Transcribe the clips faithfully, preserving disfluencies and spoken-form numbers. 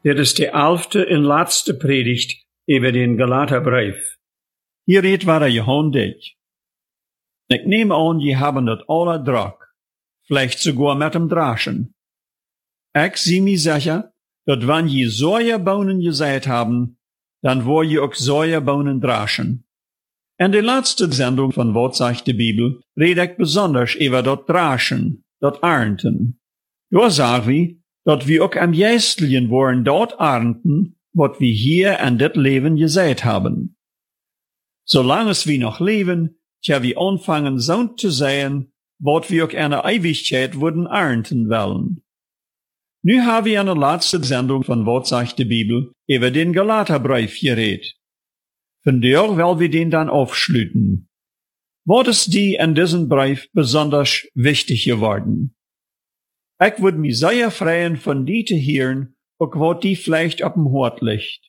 Dit is de elfde en laatste predigt over den Galaterbrief. Hier redt waar je hondig. Ik neem aan, je hebben het alle druk, vielleicht sogar met hem draschen. Ik zie me zeker, dat wanneer je zoie bonen gezaaid hebben, dan word je ook zoie bonen draschen. En de laatste zendung van Wat zegt de Bibel, red ik besonders over dat draschen, dat ernten. Daar sagen we, dat we ook am jästeljen worden dat ernten, wat we hier in dit leven gezaaid hebben. Zolang we nog leven, tja we anfangen zo te zijn, wat we ook in de eeuwigheid worden ernten willen. Nu hebben we in de laatste zendung van Wat zegt de Bibel over den Galaterbrief geredet. Vandaar wil we den dan afsluiten. Wat is die in diesem Brief besonders wichtig geworden? Ik würde mich sehr freuen, von die te hören, auch wat die vielleicht op dem Hort liegt.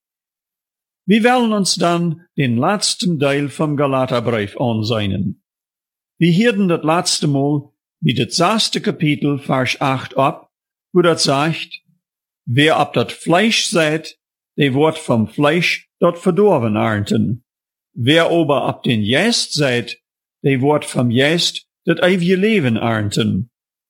Wir wollen uns dann den letzten Teil vom Galaterbrief ansehen. Wir hörten das letzte Mal mit das sechste Kapitel, Vers acht ab, wo das sagt, wer ab dat Fleisch seid, der wird vom Fleisch dort verdorben ernten. Wer aber ab den Geist seid, der wird vom Geist dat ewige Leben ernten.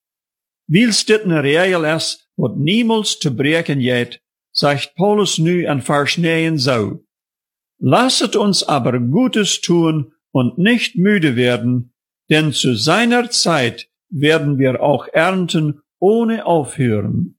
Wils dit een regel is, wat niemals te breken geht, sagt Paulus nu in Vers negen so. Lasset uns aber Gutes tun und nicht müde werden, denn zu seiner Zeit werden wir auch ernten ohne aufhören.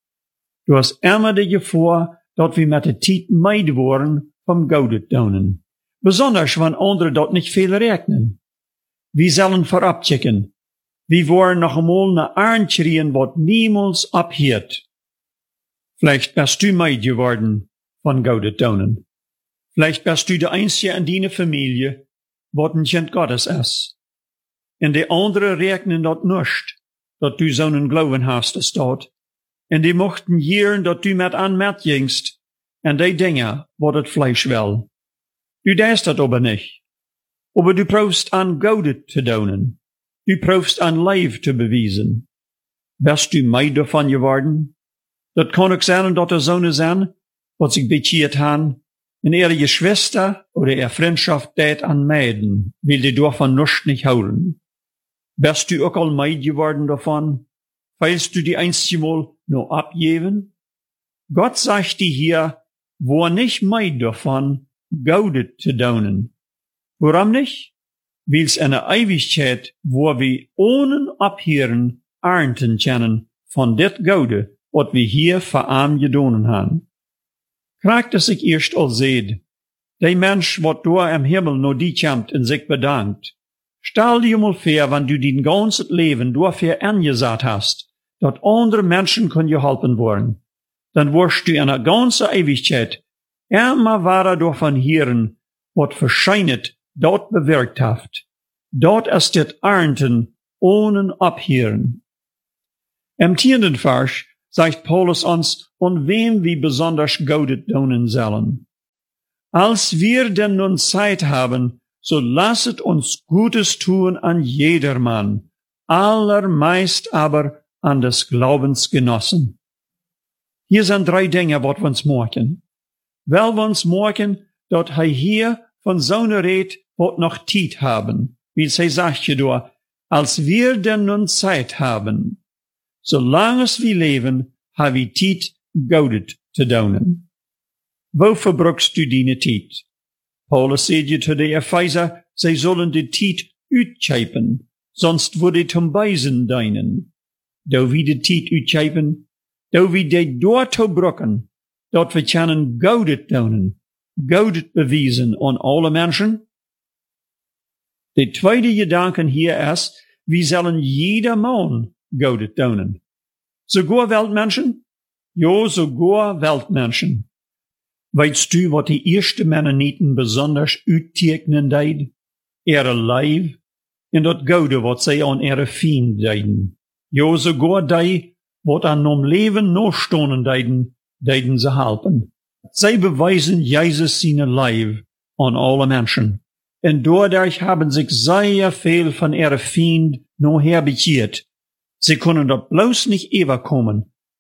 Du hast immer die Gefahr, dat wir mit der Tijd meid worden vom Goudet donen. Besonders, wenn andere dort nicht viel rechnen. Wir sollen vorabchecken. Wir wollen noch einmal ne Arnschrien, wat niemals abhiert. Vielleicht bist du meid geworden von Goudet donen. Vielleicht bist du der Einzige in deiner Familie, wat ein Kind Gottes ist. Und die andere rechnen dort nicht, dat du so einen Glauben hast, es dort. Und die mochten jieren, dat du mit an mit gingst, en die Dinge, wat het Fleisch will. Du denkst dat aber nicht. Aber du proefst an Goudet te donen. Du proefst an Leib te bewijzen. Bist du meid davon geworden? Dat kan ook zijn dat er zonen zijn, wat zich bekeerd han, en ihre Geschwister oder ihre Freundschaft deed an meiden, will die davon nichts nicht houden. Bist du ook al meid geworden davon? Willst du die einzige Mal nur abgeben? Gott sagt dir hier, wo nicht meid davon, Goudet te donen. Warum nicht? Weil's eine Ewigkeit, wo wir ohne Abhören ernten können von det Goude, wat wir hier für arm gedonen haben. Kragt es sich erst al seht, der Mensch, wat da im Himmel no die kämmt und sich bedankt. Stell dir mal vor, wenn du dein ganzes Leben dafür angesagt hast, dat andere Menschen können geholfen worden, dann wirst du in der ganzen Ewigkeit immer weiter davon hören, wat verscheinet dort bewirkt haft. Dort ist das Ernten ohne Abhören. Im tienden Vers sagt Paulus uns, und wem wir besonders Goudet donen sollen. Als wir denn nun Zeit haben, so lasset uns Gutes tun an jedermann, allermeist aber an des Glaubensgenossen. Hier sind drei Dinge, wat wir uns morgen. Weil wir uns morgen, dort er hier von so einer Red, wat noch Tijd haben. Wie sie sagt je da, als wir denn nun Zeit haben, solange wir leben, haben wir Tijd Goudet te donen. Wo verbrukst du deine Tijd? Paulus sagt je zu den Epheser, sie sollen die Tijd uitschepen, sonst würde ich zum Beisen deinen. Da wie die Tijd uitschepen, da wie die dort verbrucken, dort wir können Goudet donen, Goudet bewiesen an alle Menschen. Der zweite Gedanke hier ist, wir sollen jedermann Goudet donen. Sogar Weltmenschen? Ja, sogar Weltmenschen. Weißt du, was die ersten Mennoniten besonders uittekenen deed? Ihre Leib und das Goude, was sie an ihre Feind deiden. Ja, sogar die, was an nom Leben noch stonen deiden, deiden sie helfen. Sie beweisen Jesus seine Leib an alle Menschen. Und dadurch haben sich sehr viel von ihren Feind noch herbekehrt. Sie können dort bloß nicht überkommen,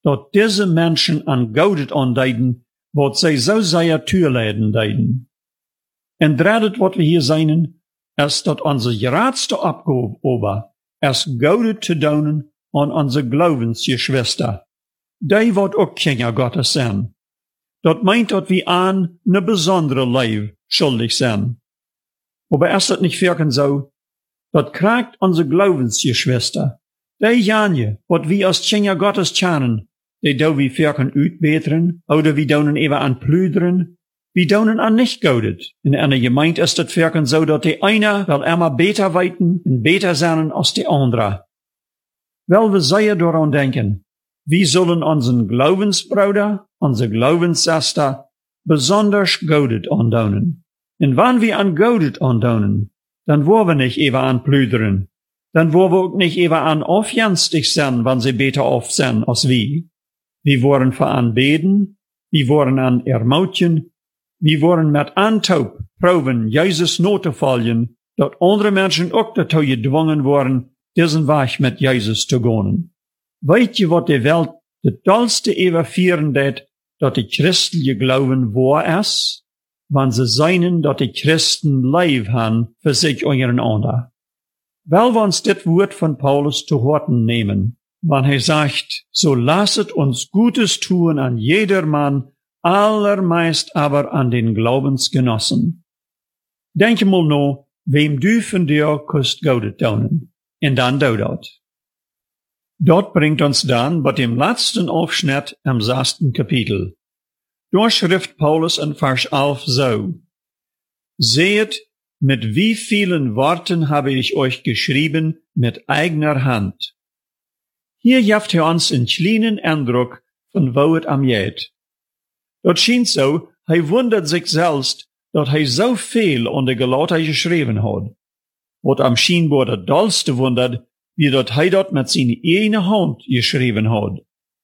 dat diese Menschen an Goudet andeiden, wat zij zo sehr toeladen deiden. En dredet wat we hier zijn, is dat onze grootste opgave is Goudet te doen aan onze geloofsgeschwister. Die wat ook Kinder Gottes zijn. Dat meint dat we aan een bijzondere leef schuldig zijn. Aber is dat niet werken zo? Dat krijgt onze geloofsgeschwister. Die janje, wat we als Kinder Gottes kennen, die do we werken uitbeteren, oder we doen even aan plüderen, we doen aan nicht Goudet. In einer Gemeinde ist das werken so, dat die einer wel immer beter weiten en beter zijn als die andere. Wel, we zeien daran denken, wir sollen unseren Glaubensbruder, unsere Glaubensschwester besonders Goudet andonen. Und wenn wir an Goudet andonen, dann wollen wir nicht even an plüderen. Dann wollen wir auch nicht even an aufjenstig sein, wenn sie beter auf sind als wir. Wir wollen für an beten, wir wollen an ermutigen, wir wollen mit Antaub proben, Jesus not te fallen, dat andere Menschen auch dazu gedwungen worden, diesen Weg mit Jesus zu gehen. Weet je wat de Welt de tollste evervieren deed, dat de christelijke Glauben wahr is? Wann ze seinen, dat de Christen Leib han für sich und ander. Wel wir uns dit Wort von Paulus zu Horten nehmen, wann er sagt, so lasset uns Gutes tun an jedermann, allermeist aber an den Glaubensgenossen. Denk mal no, wem du von dir kust Goudet taunen, en dan doe dat. Dort bringt uns dann bei dem letzten Aufschnitt im sechsten Kapitel. Dort schrift Paulus in Vers elf so: Seht, mit wie vielen Worten habe ich euch geschrieben mit eigener Hand. Hier jaft er uns einen kleinen Eindruck von wo es am geht. Dort schien so, er wundert sich selbst, dass er so viel an der Galater geschrieben hat. Wat am scheinbar das dollste wundert, wie dat hij dat met zijn ene hand geschreven had.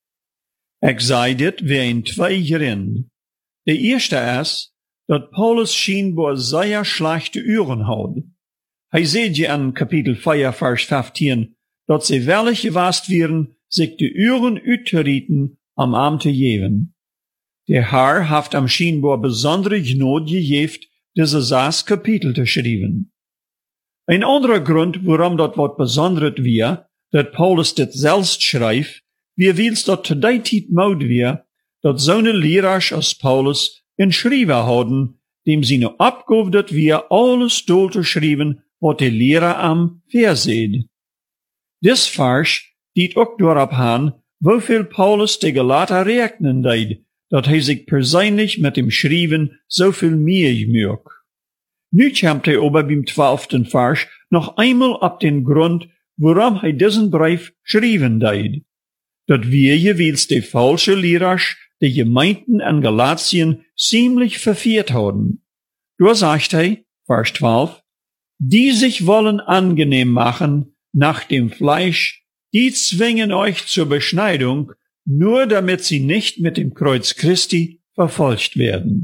Ik zei dit weer in twee gerinnen. De eerste is, dat Paulus scheinbar sehr schlechte Uren had. Hij zei je in Kapitel vier, Vers vijftien, dat ze wellig gewast wären, sich de Uren uitzurieten am Abend te geven. Der Herr haft am scheinbar besondere Gnade gegeven, diese zes Kapitel te schreiben. Ein anderer Grund, warum dat wat besonders wir, dat Paulus dit selbst schreibt, wie wils dat zu der Zeit maud wir, dat so'ne Lehrers als Paulus in Schreiber hadden, dem sie no abgav dat wir alles dol zu schreiben, wat de Lehrer am verseht. Dis Vers diet ook dorop han, wofür Paulus de Galater rechnen deed, dat hij sich persönlich mit dem Schreiben so viel Mühe mög. Nu kommt er aber beim zwölften Vers noch einmal ab den Grund, warum er diesen Brief schreiben deed. Dat wir jeweils die falsche Lehrers, die Gemeinden in Galatien ziemlich verführt haben. Da sagt er, Vers zwölf, die sich wollen angenehm machen nach dem Fleisch, die zwingen euch zur Beschneidung, nur damit sie nicht mit dem Kreuz Christi verfolgt werden.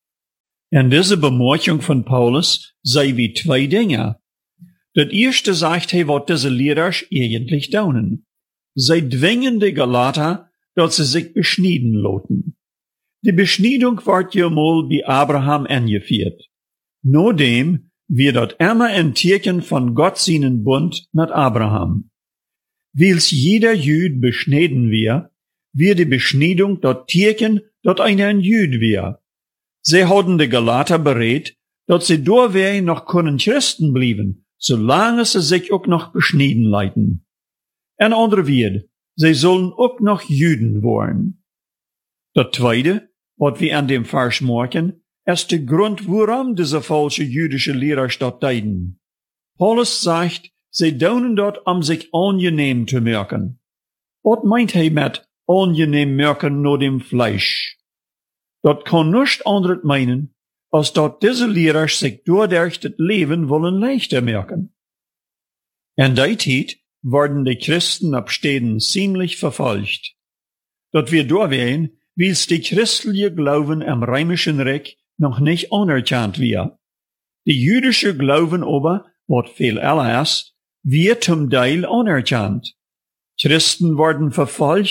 In dieser Bemerkung von Paulus sei wie zwei Dinge. Das erste sagt er, was diese Lehrer eigentlich tun. Sie zwingen die Galater, dass sie sich beschneiden lassen. Die Beschneidung wird ja mal bei Abraham eingeführt. Nur dem wird dort immer ein Tierchen von Gott seinen Bund mit Abraham. Wils jeder Jüd beschneiden wir, wird die Beschneidung dort Tierchen dort ein Jüd wir. Sie hadden de Galater berät, dass sie doorweg noch können Christen blieben, solange sie sich auch noch beschneiden leiten. En andere wird, sie sollen auch noch Juden worden. Das zweite, was wir an dem Vers merken, ist der Grund, warum diese falsche jüdische Lehrer dort deiden. Paulus sagt, sie tun dort, um sich angenehm zu merken. Was meint er mit angenehm merken nur dem Fleisch? Dat kann nicht anderes meinen, als dat diese Lehrer sich durch das Leben wollen leichter merken. In der Zeit werden die Christen ab Städten ziemlich verfolgt. Dat wir durchwehen, wils die christliche Glauben im römischen Reich noch nicht anerkannt wird. Die jüdische Glauben aber, wat viel älter ist, wird zum Teil anerkannt. Christen werden verfolgt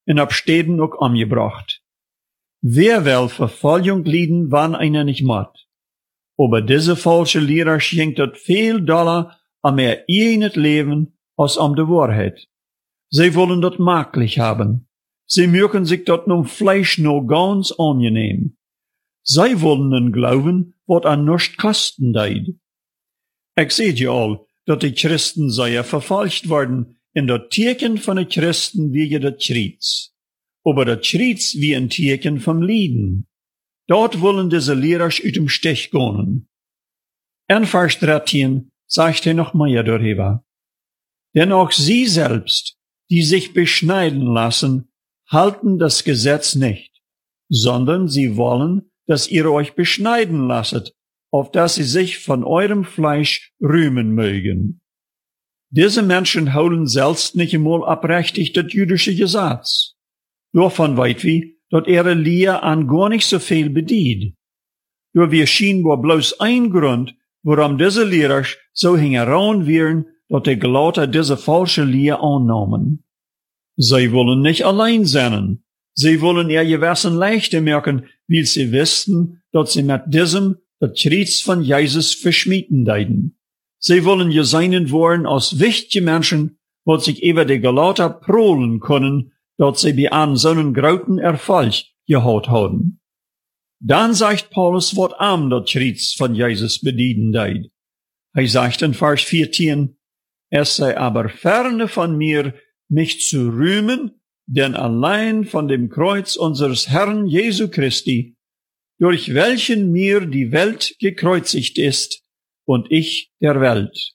und ab Städten auch umgebracht. Wer will Verfolgung leiden, wann einer nicht macht? Aber diese falsche Lehrer schenkt dort viel Dollar am mehr eigenes Leben als um die Wahrheit. Sie wollen dort maklich haben. Sie mögen sich dort nun Fleisch nur ganz angenehm. Sie wollen nun glauben, wat an nichts kosten deid. Ich seht ja all, dat die Christen sehr verfolgt worden, in dat Teken von den Christen wie dat Kreuz. Aber dat Kreuz wie ein Teken vom Lieden. Dort wollen diese Lehrer aus dem Stich gehen. In Vers dreizehn sagt er noch mehr darüber. Denn auch sie selbst, die sich beschneiden lassen, halten das Gesetz nicht, sondern sie wollen, dass ihr euch beschneiden lasset, auf dass sie sich von eurem Fleisch rühmen mögen. Diese Menschen holen selbst nicht einmal abrechtig das jüdische Gesetz. Davon weit wie, dat ihre Lehre an gar nicht so viel bedient. Nur wir scheinbar bloß ein Grund, warum diese Lehrer so hingehauen wären, dat die Galater diese falsche Lehre annahmen. Sie wollen nicht allein sein. Sie wollen ihr Gewissen leichter merken, weil sie wissen, dass sie mit diesem das Kreuz von Jesus verschmieden deiden. Sie wollen geseinen worden als wichtige Menschen, wo sich über die Galater prolen können, dass sie bei an so einen großen Erfolg gehaut haben. Dann sagt Paulus, wat am das Kreuz von Jesus bedienen deid. Er sagt in Vers vierzehn, es sei aber ferne von mir, mich zu rühmen, denn allein von dem Kreuz unseres Herrn Jesu Christi, durch welchen mir die Welt gekreuzigt ist und ich der Welt.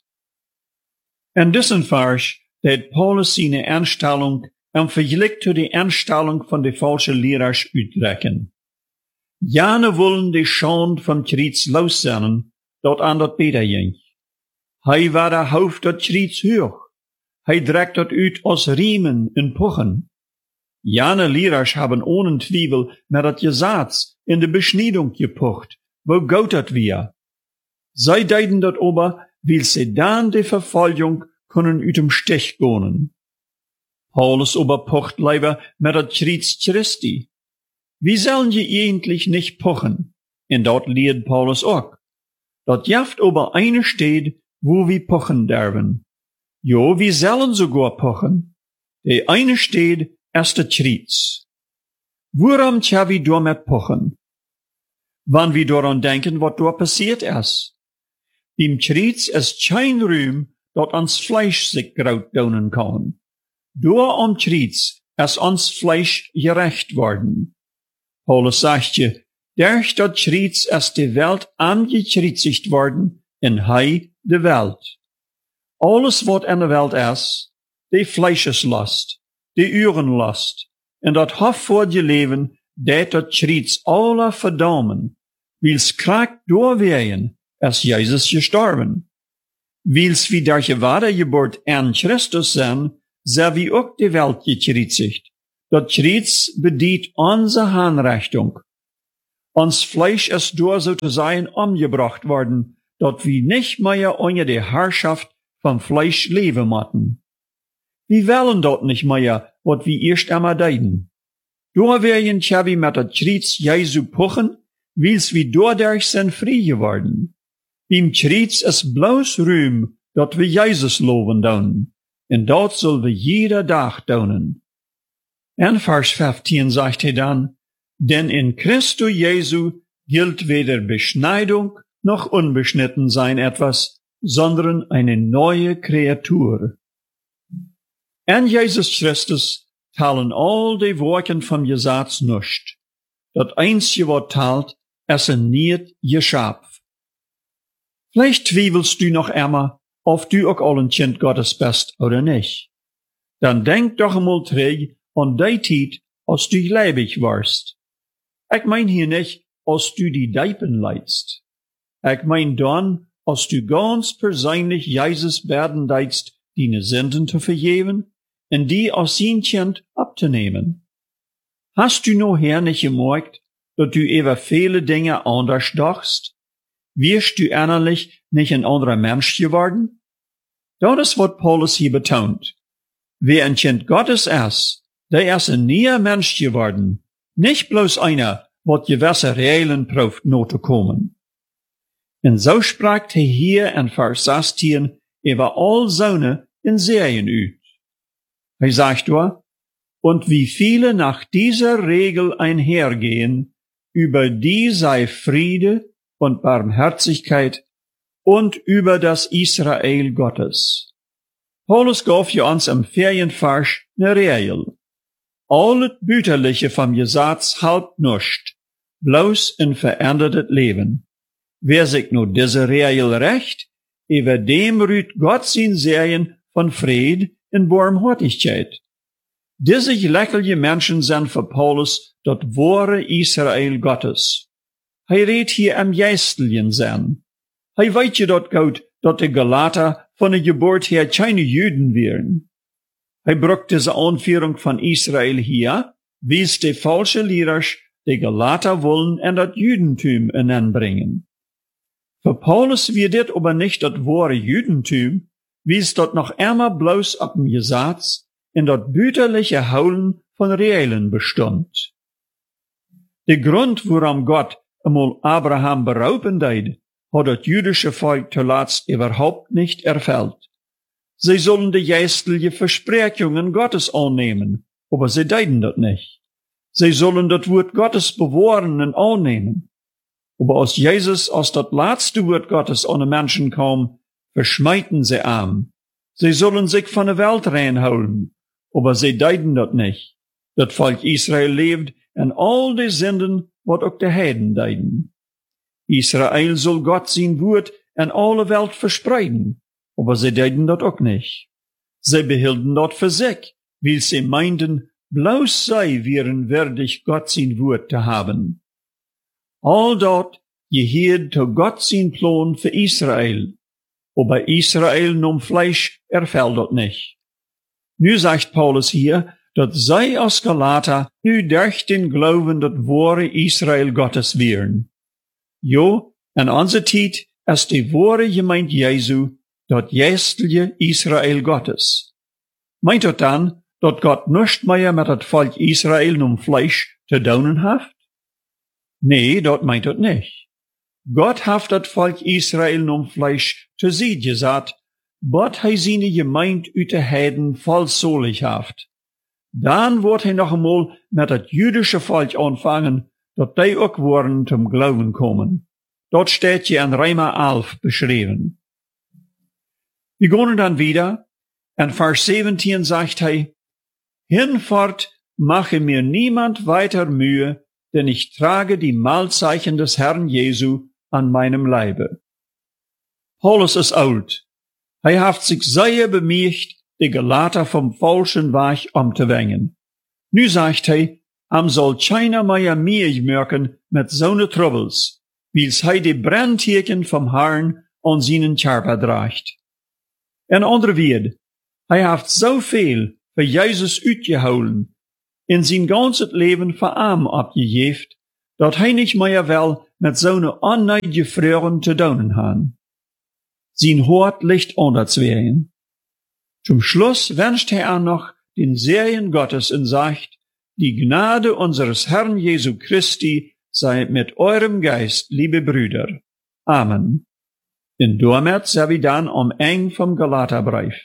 In diesem Vers hat Paulus seine Einstellung im Vergleich zu der Einstellung von den falschen Lehrern uitdrücken. Jane wollen die Schande vom Kreuz los sein, dort an dat Peter ging. Hij war der Haupt dat Kreuz hoch. Hij trägt dat uit als Riemen in Puchen. Jane Lehrer haben ohne Zweifel mit dat Gesetz in de Beschneidung gepucht, wo Gott dat wir. Sie deiden dat ober, weil sie dann die Verfolgung können uit dem Stich gehen. Paulus ober pocht leider mit dat Kreuz Christi. Wie sollen je eigentlich nicht pochen? In dort lehrt Paulus auch. Dat jaft ober eine steht, wo wir pochen derben. Jo, wir sollen sogar pochen. Die eine steht, erste Kreuz. Woran tja wir damit pochen? Wann wir daran denken, was dort passiert ist. Im Kreuz ist kein Ruhm, dat ans Fleisch sich graut daunen kann. Door am Kreuz ist ans Fleisch gerecht worden. Paulus sagt je, durch dat Kreuz ist die Welt angekreuzigt worden, in Hij de Welt. Alles wat in der Welt ist, die Fleischeslast, die Uhrenlast, en dat hof voor je leven, dat dat Kreuz alle verdammen, wils krank doorwehen, als Jesus gestorben. Wils wie der Gewadergeburt an Christus zijn, so wie ook die Welt gekreuzigt. Dat Kreuz bedient unsere Handrichtung. Ons Fleisch ist door sozusagen umgebracht worden, dat wir nicht mehr unter der Herrschaft vom Fleisch leben matten. Wir wollen dort nicht mehr, wat wir erst einmal deiden. Door werden tja wie mit dat Kreuz Jesu pochen, wils wir dadurch sind frei geworden. Im Kreuz ist bloß Ruhm, dat wir Jesus loben doen, en dat soll wir jeder Tag doen. In Vers fünfzehn sagt er dann, denn in Christo Jesu gilt weder Beschneidung noch unbeschnitten sein etwas, sondern eine neue Kreatur. In Jesus Christus talen all die Worten vom Gesetz nicht. Dat einzige, was talt, ist ein niet Geschöpf. Vielleicht zweifelst du noch einmal, ob du auch all ein Kind Gottes bist oder nicht. Dann denk doch einmal träg an die Zeit, als du leibig warst. Ich mein hier nicht, als du die Deipen leidst. Ich mein dann, als du ganz persönlich Jesus werden deidst, deine Sünden zu vergeben, und die als sein Kind abzunehmen. Hast du noch her nicht gemerkt, dass du über viele Dinge anders dachst? Wirst du innerlich nicht ein anderer Mensch geworden? Das ist, was Paulus hier betont. Wer ein Kind Gottes ist, Der ist ein neuer Mensch geworden, nicht bloß einer, wat gewisse Regeln prüft not zu kommen. Und so sprach er hier in Vers sechzehn über all Söhne in Serien ut. Er sagt dort, und wie viele nach dieser Regel einhergehen, über die sei Friede und Barmherzigkeit und über das Israel Gottes. Paulus gab ja uns im Ferienvers ne Regel. Alles Büterliche vom Gesetz halt nuscht, bloß ein verändertes Leben. Wer sich nur diese Regel recht, über dem rüht Gott sein Serien von Fried und Barmherzigkeit. Diese lächerliche Menschen sind für Paulus das wahre Israel Gottes. Er redt hier am Geistlichen sein. Er weiß ja dort gut, dass die Galater von der Geburt her keine Juden wären. Er brucht diese Anführung von Israel hier, wie es die falsche Lehrer, die Galater wollen, in das Judentum hineinbringen. Für Paulus wird das aber nicht das wahre Judentum, wie es dort noch immer bloß ab dem Gesetz in dat büterliche Haulen von Reelen bestund. Der Grund, warum Gott einmal Abraham berauben deed, hat das jüdische Volk zuletzt überhaupt nicht erfüllt. Sie sollen die geistliche Versprechungen Gottes annehmen, aber sie deiden das nicht. Sie sollen das Wort Gottes bewahren und annehmen. Aber als Jesus als das letzte Wort Gottes an den Menschen kam, verschmeiten sie arm. Sie sollen sich von der Welt reinholen, aber sie deiden das nicht. Das Volk Israel lebt in all die Sünden, wat auch die Heiden deiden. Israel soll Gott sein Wort in alle Welt verspreiden, aber sie deiden das auch nicht. Sie behielten das für sich, weil sie meinten, bloß sie wären würdig, Gott sein Wort zu haben. All dort gehört zu Gott sein Plan für Israel, aber Israel nun Fleisch erfällt das nicht. Nu sagt Paulus hier, dass sei als Galater nu durch den Glauben das wahre Israel Gottes wären. Jo, in unserer Zeit ist die wahre Gemeinde Jesu das geistliche Israel Gottes. Meint das dann, dass Gott nicht mehr mit das Volk Israel um Fleisch zu tun hat? Nee, das meint das nicht. Gott hat das Volk Israel um Fleisch zu sich gesagt, Gott hei seine Gemeinde ut de Heiden voll solig haft. Dann wird er noch einmal mit das jüdische Volk anfangen, dat die auch worden zum Glauben kommen. Dort steht je in Römer elf beschrieben. Wir gehen dann wieder, in Vers siebzehn sagt er, hinfort mache mir niemand weiter Mühe, denn ich trage die Mahlzeichen des Herrn Jesu an meinem Leibe. Paulus ist alt. Er hat sich sehr bemüht, die Galater vom falschen Weg umzuwenden. Nu sagt er, am soll keiner mehr mehr merken mit so'ne Troubles, wie's er die Brandteken vom Herrn an seinen Körper trägt. In andere Wort, er hat so viel für Jesus uitgeholen, in sein ganzes Leben für arm abgegeben, dat er nicht mehr will mit so'ne unneidige Frauen zu tun haben. Sein Hort liegt unterzwingen. Zum Schluss wünscht er auch noch den Serien Gottes und sagt, die Gnade unseres Herrn Jesu Christi sei mit eurem Geist, liebe Brüder. Amen. In damit sind wir dann am Ende vom Galaterbrief.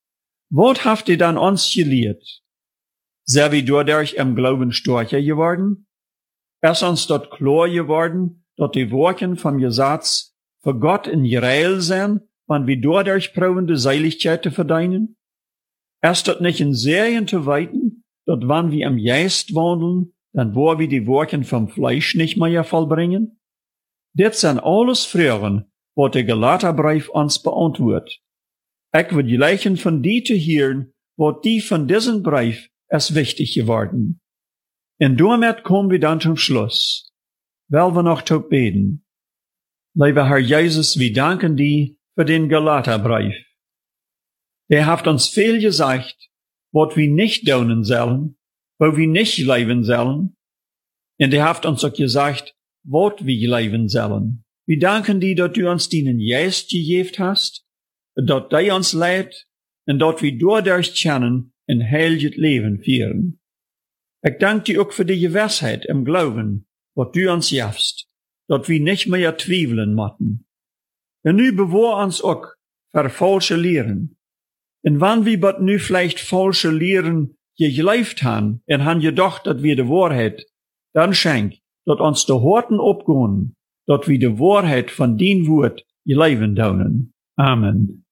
Was habt ihr dann uns gelehrt? Sind wir dadurch im Glauben stärker geworden? Ist uns dort klar geworden, dass die Worte vom Gesetz für Gott in Israel sein, wenn wir dadurch proben, die Seiligkeit zu verdienen? Ist das nicht in Serien zu weiten, dass wenn wir im Geist wandeln, dann wo wir die Worte vom Fleisch nicht mehr vollbringen? Das sind alles Fragen, was der Galaterbrief uns beantwortet. Ich würde gleichen von die zu hören, was die von diesem Brief ist wichtig geworden. Und damit kommen wir dann zum Schluss. Weil wir noch zu beten. Lieber Herr Jesus, wir danken dir für den Galaterbrief. Der hat uns viel gesagt, was wir nicht tun sollen, wo wir nicht leben sollen. Und er hat uns auch gesagt, was wir leben sollen. Wir danken dir, dass du uns deinen Geist gegeben hast, dass der uns leitet und dass wir dadurch können ein heiliges Leben führen. Ich danke dir auch für die Gewissheit im Glauben, was du uns gibst, dass wir nicht mehr zweifeln motten. Und nu bewahr uns auch für falsche Lehren. Und wann wir bat nu vielleicht falsche Lehren geglaubt haben, und han gedacht, dat wir die Wahrheit, dann schenk, dat uns de Horten opgehen, dat wir die Wahrheit von din Wort leben daunen. Amen.